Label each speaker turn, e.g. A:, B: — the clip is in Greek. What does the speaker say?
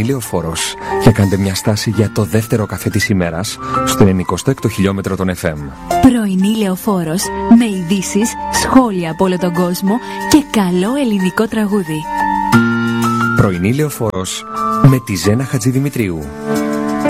A: πρωινή Λεωφόρος και κάντε μια στάση για το δεύτερο καφέ της ημέρας στο 96ο χιλιόμετρο των FM.
B: Πρωινή Λεωφόρος με ειδήσεις, σχόλια από όλο τον κόσμο και καλό ελληνικό τραγούδι.
A: Πρωινή Λεωφόρος με τη Ζένα Χατζηδημητρίου.